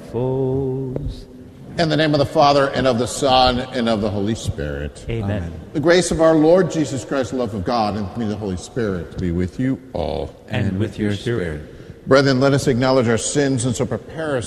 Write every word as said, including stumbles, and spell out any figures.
foes. In the name of the Father, and of the Son, and of the Holy Spirit. Amen. Amen. The grace of our Lord Jesus Christ, the love of God, and the communion of the Holy Spirit be with you all. And, and with, with your spirit. Brethren, let us acknowledge our sins and so prepare ourselves